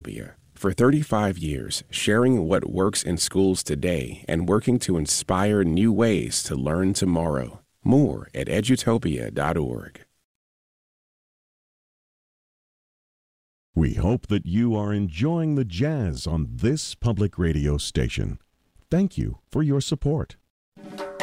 Edutopia. For 35 years, sharing what works in schools today and working to inspire new ways to learn tomorrow. More at edutopia.org. We hope that you are enjoying the jazz on this public radio station. Thank you for your support.